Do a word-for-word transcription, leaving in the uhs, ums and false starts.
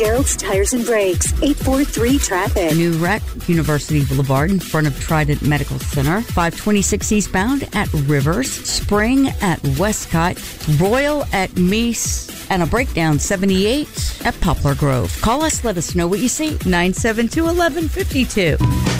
Gerald's Tires and Brakes, eight four three traffic. New wreck, University Boulevard in front of Trident Medical Center. five twenty-six eastbound at Rivers. Spring at Westcott. Royal at Meese. And a breakdown seventy-eight at Poplar Grove. Call us, let us know what you see. nine seven two, one one five two.